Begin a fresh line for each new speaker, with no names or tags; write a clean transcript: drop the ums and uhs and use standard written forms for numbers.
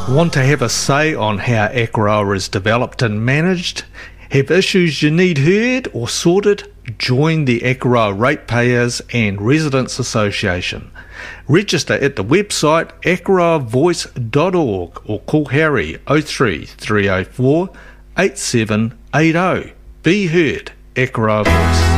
Want to have a say on how Akaroa is developed and managed? Have issues you need heard or sorted? Join the Akaroa Ratepayers and Residents Association. Register at the website akaroavoice.org or call Harry 03 304 8780. Be heard, Akaroa Voice.